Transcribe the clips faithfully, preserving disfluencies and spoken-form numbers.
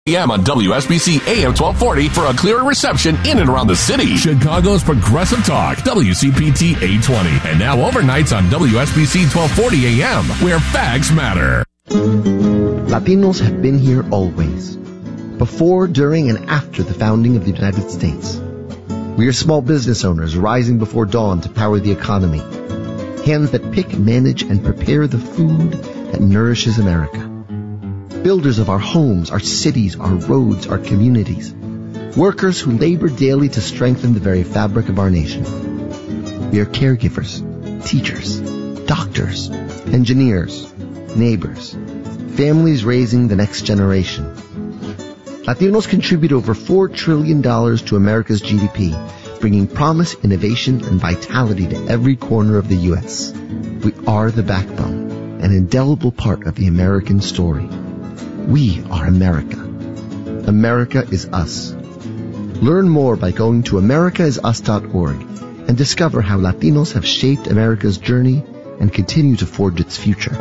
a m on W S B C A M twelve forty for a clearer reception in and around the city. Chicago's Progressive Talk, W C P T eight twenty. And now overnights on W S B C twelve forty A M, where facts matter. Latinos have been here always. Before, during, and after the founding of the United States. We are small business owners rising before dawn to power the economy. Hands that pick, manage, and prepare the food that nourishes America. Builders of our homes, our cities, our roads, our communities. Workers who labor daily to strengthen the very fabric of our nation. We are caregivers, teachers, doctors, engineers, neighbors, families raising the next generation. Latinos contribute over four trillion dollars to America's G D P, bringing promise, innovation, and vitality to every corner of the U S. We are the backbone, an indelible part of the American story. We are America. America is us. Learn more by going to america is us dot org and discover how Latinos have shaped America's journey and continue to forge its future.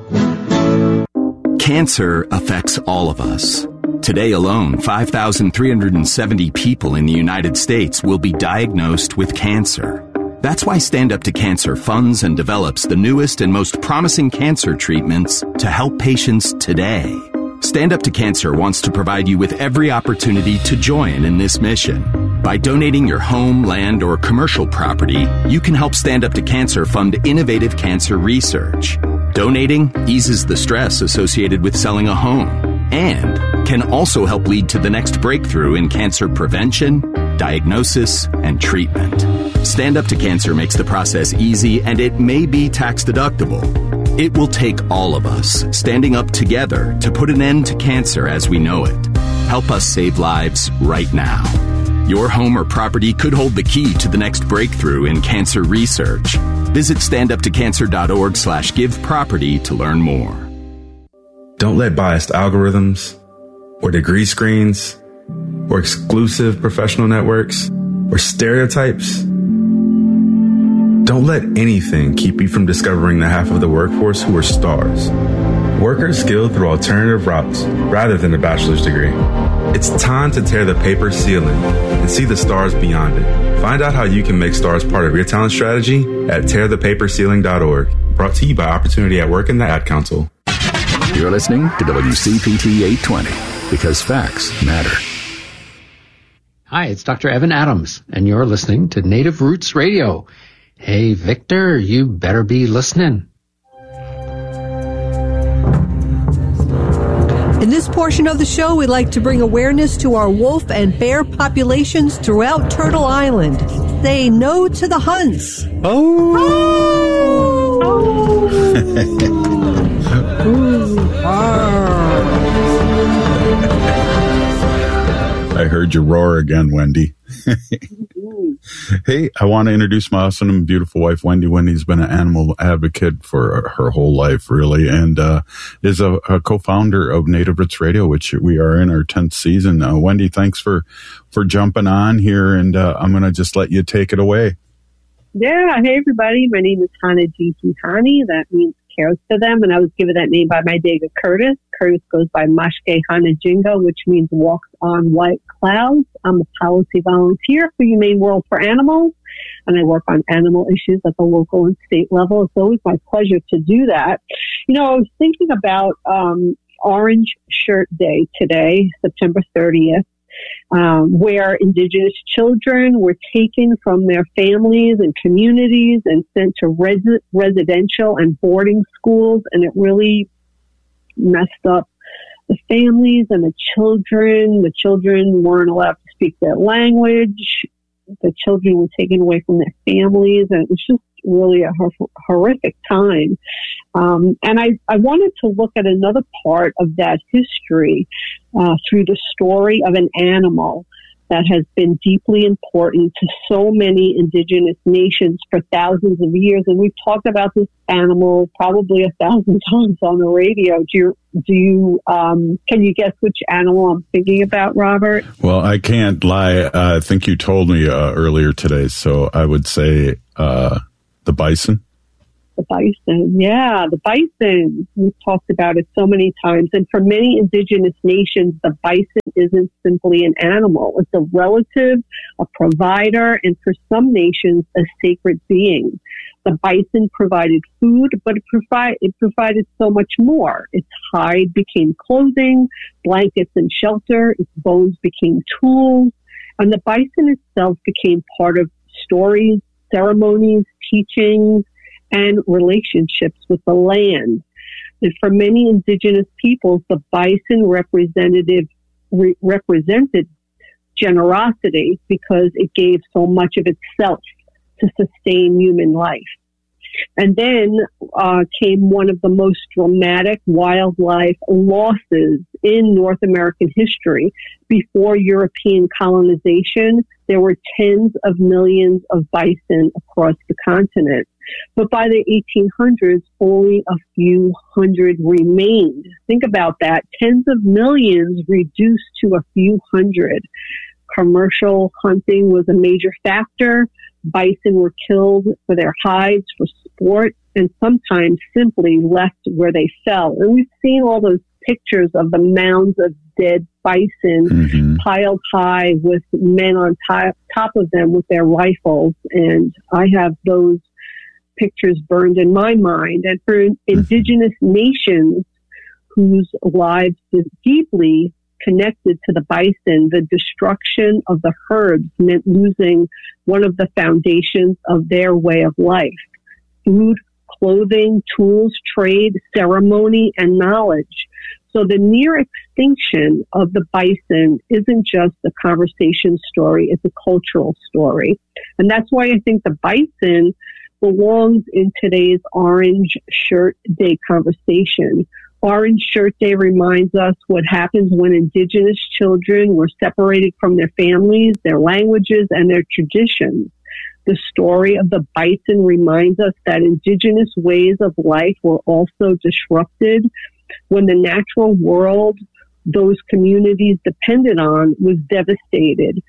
Cancer affects all of us. Today alone, five thousand three hundred seventy people in the United States will be diagnosed with cancer. That's why Stand Up to Cancer funds and develops the newest and most promising cancer treatments to help patients today. Stand Up to Cancer wants to provide you with every opportunity to join in this mission. By donating your home, land, or commercial property, you can help Stand Up to Cancer fund innovative cancer research. Donating eases the stress associated with selling a home and can also help lead to the next breakthrough in cancer prevention, diagnosis, and treatment. Stand Up to Cancer makes the process easy, and it may be tax deductible. It will take all of us standing up together to put an end to cancer as we know it. Help us save lives right now. Your home or property could hold the key to the next breakthrough in cancer research. Visit standuptocancer.org slash give property to learn more. Don't let biased algorithms or degree screens or exclusive professional networks or stereotypes. Don't let anything keep you from discovering the half of the workforce who are stars. Workers skilled through alternative routes rather than a bachelor's degree. It's time to tear the paper ceiling and see the stars beyond it. Find out how you can make stars part of your talent strategy at tear the paper ceiling dot org. Brought to you by Opportunity at Work and the Ad Council. You're listening to W C P T eight twenty, because facts matter. Hi, it's Doctor Evan Adams, and you're listening to Native Roots Radio. Hey, Victor, you better be listening. In this portion of the show, we'd like to bring awareness to our wolf and bear populations throughout Turtle Island. Say no to the hunts. Oh! Oh! I heard you roar again, Wendy. Hey, I want to introduce my awesome and beautiful wife, Wendy. Wendy's been an animal advocate for her whole life, really, and uh, is a, a co-founder of Native Roots Radio, which we are in our tenth season. Uh, Wendy, thanks for, for jumping on here, and uh, I'm going to just let you take it away. Yeah, hey, everybody. My name is Hana Jinky Hani. That means cares to them, and I was given that name by my Dega Curtis. Curtis goes by Mashke Hana Jingo, which means walks on white clouds. I'm a policy volunteer for Humane World for Animals, and I work on animal issues at the local and state level. It's always my pleasure to do that. You know, I was thinking about um, Orange Shirt Day today, September thirtieth. Um, where Indigenous children were taken from their families and communities and sent to res- residential and boarding schools, and it really messed up the families and the children. The children weren't allowed to speak their language. The children were taken away from their families, and it was just really a hor- horrific time. Um, and I, I wanted to look at another part of that history uh, through the story of an animal that has been deeply important to so many indigenous nations for thousands of years. And we've talked about this animal probably a thousand times on the radio. Do you, do you, um, can you guess which animal I'm thinking about, Robert? Well, I can't lie. Uh, I think you told me uh, earlier today, so I would say uh, the bison. The bison, yeah, the bison. We've talked about it so many times. And for many indigenous nations, the bison isn't simply an animal. It's a relative, a provider, and for some nations, a sacred being. The bison provided food, but it, provi- it provided so much more. Its hide became clothing, blankets and shelter. Its bones became tools. And the bison itself became part of stories, ceremonies, teachings, and relationships with the land. And for many indigenous peoples, the bison representative re- represented generosity because it gave so much of itself to sustain human life. And then uh, came one of the most dramatic wildlife losses in North American history. Before European colonization, there were tens of millions of bison across the continent. But by the eighteen hundreds, only a few hundred remained. Think about that. Tens of millions reduced to a few hundred. Commercial hunting was a major factor. Bison were killed for their hides, for sport, and sometimes simply left where they fell. And we've seen all those pictures of the mounds of dead bison mm-hmm. piled high with men on top, top of them with their rifles. And I have those pictures burned in my mind. And for indigenous nations whose lives is deeply connected to the bison, the destruction of the herds meant losing one of the foundations of their way of life: food, clothing, tools, trade, ceremony, and knowledge. So the near extinction of the bison isn't just a conversation story, it's a cultural story. And that's why I think the bison belongs in today's Orange Shirt Day conversation. Orange Shirt Day reminds us what happens when indigenous children were separated from their families, their languages, and their traditions. The story of the bison reminds us that indigenous ways of life were also disrupted when the natural world those communities depended on was devastated.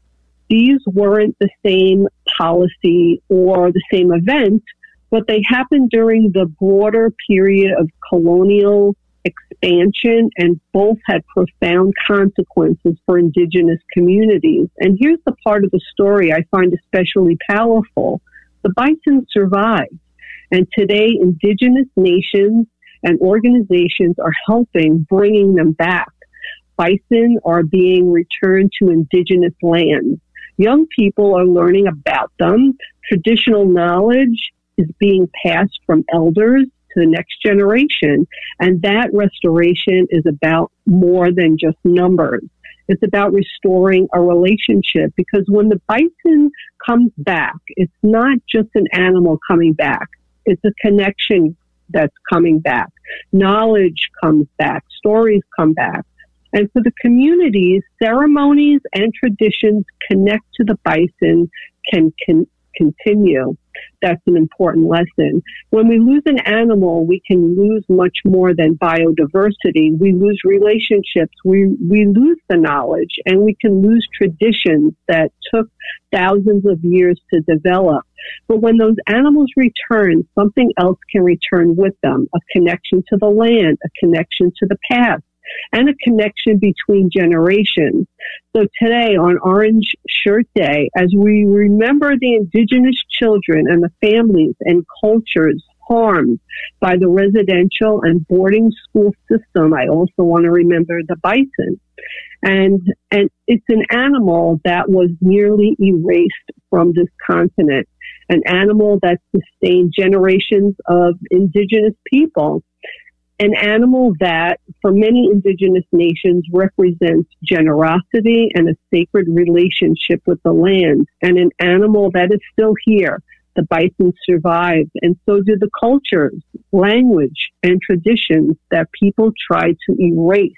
These weren't the same policy or the same event, but they happened during the broader period of colonial expansion, and both had profound consequences for indigenous communities. And here's the part of the story I find especially powerful. The bison survived, and today indigenous nations and organizations are helping bringing them back. Bison are being returned to indigenous lands. Young people are learning about them. Traditional knowledge is being passed from elders to the next generation. And that restoration is about more than just numbers. It's about restoring a relationship, because when the bison comes back, it's not just an animal coming back. It's a connection that's coming back. Knowledge comes back. Stories come back. And for the communities, ceremonies and traditions connect to the bison can, can continue. That's an important lesson. When we lose an animal, we can lose much more than biodiversity. We lose relationships. We, we lose the knowledge, and we can lose traditions that took thousands of years to develop. But when those animals return, something else can return with them: a connection to the land, a connection to the past, and a connection between generations. So today on Orange Shirt Day, as we remember the indigenous children and the families and cultures harmed by the residential and boarding school system, I also want to remember the bison. And, and it's an animal that was nearly erased from this continent, an animal that sustained generations of indigenous people. An animal that, for many indigenous nations, represents generosity and a sacred relationship with the land, and an animal that is still here. The bison survived, and so did the cultures, language, and traditions that people tried to erase.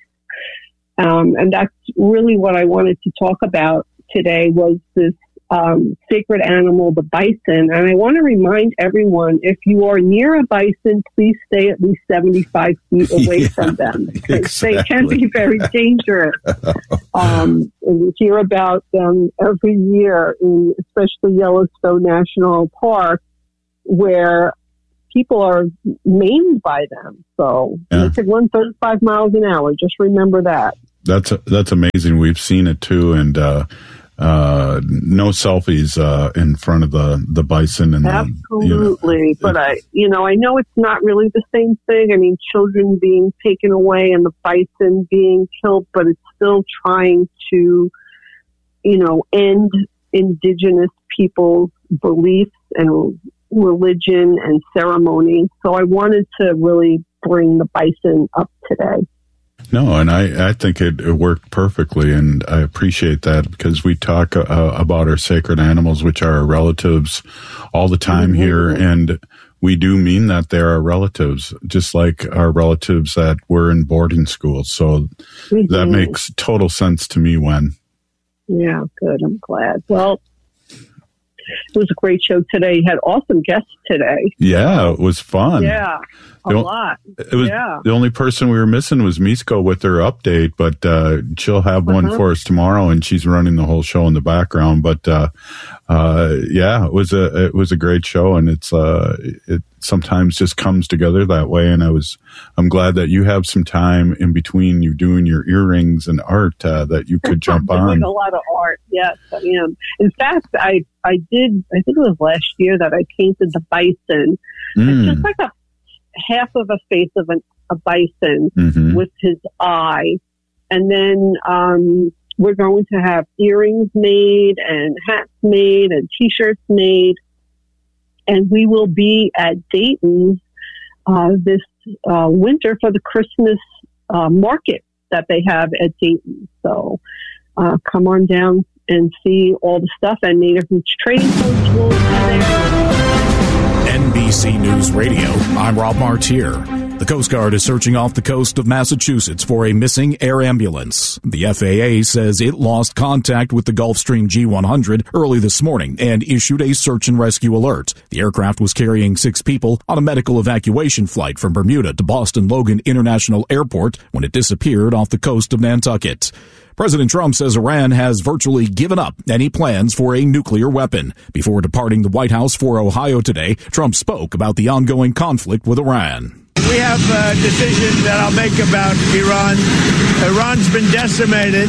Um, and that's really what I wanted to talk about today, was this Um, sacred animal, the bison. And I want to remind everyone, if you are near a bison, please stay at least seventy-five feet away yeah, from them. Exactly. They can be very dangerous. Um, and we hear about them every year, in especially Yellowstone National Park, where people are maimed by them. So Yeah. they could run thirty-five miles an hour. Just remember that. That's that's amazing. We've seen it too, and uh, uh, no selfies uh, in front of the, the bison. And Absolutely, the, you know, but I, you know, I know it's not really the same thing. I mean, children being taken away and the bison being killed, but it's still trying to, you know, end indigenous people's beliefs and religion and ceremony. So I wanted to really bring the bison up today. No, and I, I think it, it worked perfectly, and I appreciate that because we talk uh, about our sacred animals, which are our relatives, all the time mm-hmm. here, and we do mean that they're our relatives, just like our relatives that were in boarding school. So mm-hmm. that makes total sense to me, Wen. Yeah, good. I'm glad. Well, it was a great show today. You had awesome guests today. Yeah, it was fun. Yeah, a the, lot. It was yeah. The only person we were missing was Misko with her update, but uh, she'll have one uh-huh. for us tomorrow, and she's running the whole show in the background. But uh, uh, yeah, it was a it was a great show, and it's uh, it sometimes just comes together that way. And I was I'm glad that you have some time in between you doing your earrings and art uh, that you could jump I'm on. Doing a lot of art. Yes, I am. In fact, I I did. I think it was last year that I painted the bison. Mm. It's just like a half of a face of an, a bison mm-hmm. with his eye, and then um, we're going to have earrings made and hats made and T-shirts made, and we will be at Dayton's uh, this uh, winter for the Christmas uh, market that they have at Dayton. So uh, come on down and see all the stuff, and Native Roots Trading Post will be there. N B C News Radio, I'm Rob Martier. The Coast Guard is searching off the coast of Massachusetts for a missing air ambulance. The F A A says it lost contact with the Gulfstream G one hundred early this morning and issued a search and rescue alert. The aircraft was carrying six people on a medical evacuation flight from Bermuda to Boston Logan International Airport when it disappeared off the coast of Nantucket. President Trump says Iran has virtually given up any plans for a nuclear weapon. Before departing the White House for Ohio today, Trump spoke about the ongoing conflict with Iran. We have a decision that I'll make about Iran. Iran's been decimated,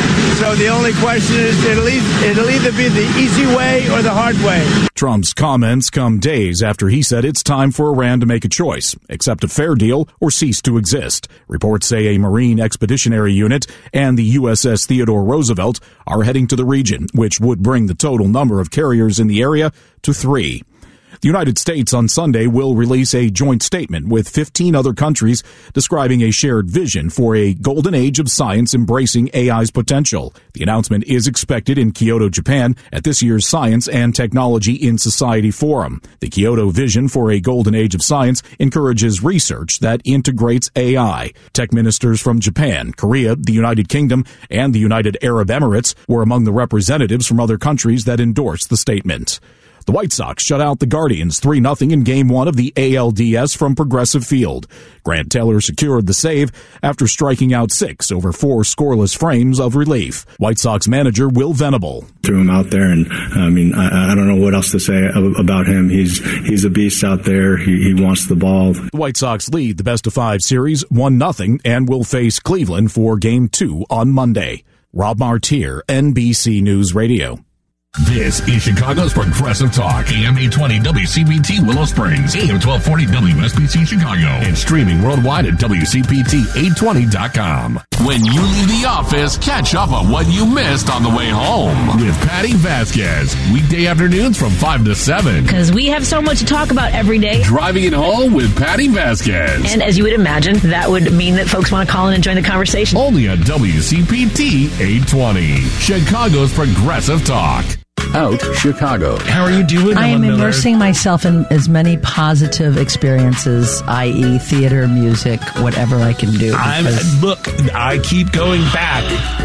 so the only question is it'll, e- it'll either be the easy way or the hard way. Trump's comments come days after he said it's time for Iran to make a choice, accept a fair deal or cease to exist. Reports say a Marine Expeditionary Unit and the U S S Theodore Roosevelt are heading to the region, which would bring the total number of carriers in the area to three. The United States on Sunday will release a joint statement with fifteen other countries describing a shared vision for a golden age of science embracing A I's potential. The announcement is expected in Kyoto, Japan at this year's Science and Technology in Society Forum. The Kyoto vision for a golden age of science encourages research that integrates A I. Tech ministers from Japan, Korea, the United Kingdom, and the United Arab Emirates were among the representatives from other countries that endorsed the statement. The White Sox shut out the Guardians three nothing in Game one of the A L D S from Progressive Field. Grant Taylor secured the save after striking out six over four scoreless frames of relief. White Sox manager Will Venable threw him out there, and I mean, I, I don't know what else to say about him. He's he's a beast out there. He, he wants the ball. The White Sox lead the best-of-five series one nothing and will face Cleveland for Game two on Monday. Rob Martier, N B C News Radio. This is Chicago's Progressive Talk, A M eight twenty W C P T Willow Springs, A M twelve forty W S B C Chicago, and streaming worldwide at W C P T eight twenty dot com. When you leave the office, catch up on what you missed on the way home with Patty Vasquez, weekday afternoons from five to seven. Because we have so much to talk about every day. Driving it home with Patty Vasquez. And as you would imagine, that would mean that folks want to call in and join the conversation. Only on W C P T eight twenty, Chicago's Progressive Talk. Out Chicago. How are you doing? I am Ellen immersing Miller? myself in as many positive experiences, that is theater, music, whatever I can do. I'm, look, I keep going back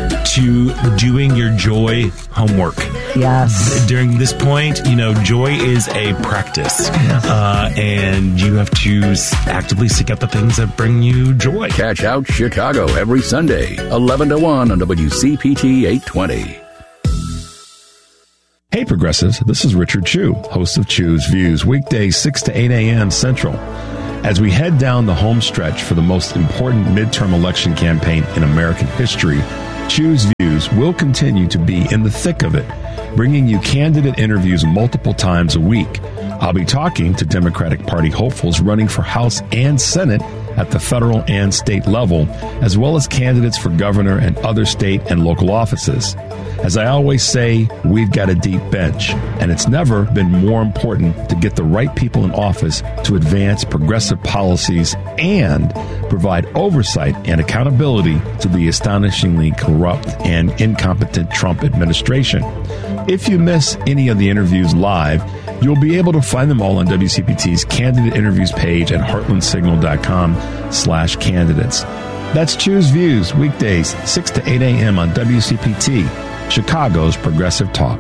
to doing your joy homework. Yes. During this point, you know, joy is a practice. Yes. Uh, and you have to actively seek out the things that bring you joy. Catch Out Chicago every Sunday, eleven to one on W C P T eight twenty. Hey Progressives, this is Richard Chu, host of Chu's Views, weekdays six to eight a.m. Central. As we head down the home stretch for the most important midterm election campaign in American history, Chu's Views will continue to be in the thick of it, bringing you candidate interviews multiple times a week. I'll be talking to Democratic Party hopefuls running for House and Senate at the federal and state level, as well as candidates for governor and other state and local offices. As I always say, we've got a deep bench, and it's never been more important to get the right people in office to advance progressive policies and provide oversight and accountability to the astonishingly corrupt and incompetent Trump administration. If you miss any of the interviews live, you'll be able to find them all on W C P T's candidate interviews page at heartlandsignal.com slash candidates. That's Choose Views, weekdays, six to eight a.m. on W C P T, Chicago's Progressive Talk.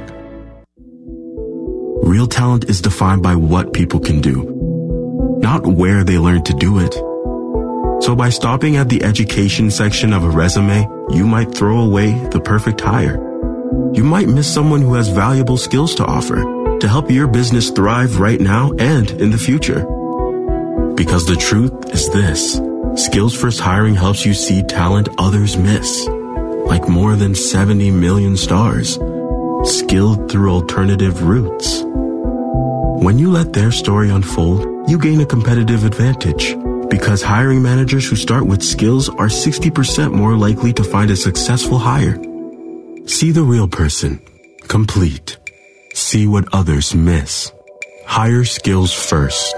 Real talent is defined by what people can do, not where they learn to do it. So by stopping at the education section of a resume, you might throw away the perfect hire. You might miss someone who has valuable skills to offer to help your business thrive right now and in the future. Because the truth is this: Skills First Hiring helps you see talent others miss, like more than seventy million stars, skilled through alternative routes. When you let their story unfold, you gain a competitive advantage, because hiring managers who start with skills are sixty percent more likely to find a successful hire. See the real person, complete. See what others miss. Hire skills first.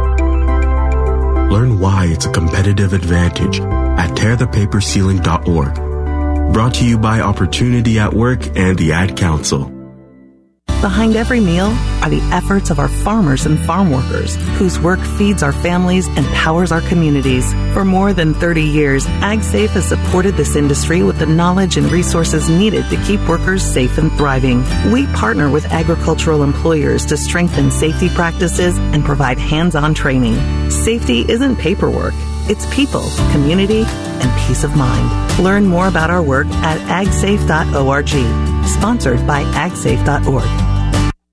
Learn why it's a competitive advantage at tear the paper ceiling dot org. Brought to you by Opportunity at Work and the Ad Council. Behind every meal are the efforts of our farmers and farm workers, whose work feeds our families and powers our communities. For more than thirty years, AgSafe has supported this industry with the knowledge and resources needed to keep workers safe and thriving. We partner with agricultural employers to strengthen safety practices and provide hands-on training. Safety isn't paperwork. It's people, community, and peace of mind. Learn more about our work at ag safe dot org. Sponsored by ag safe dot org.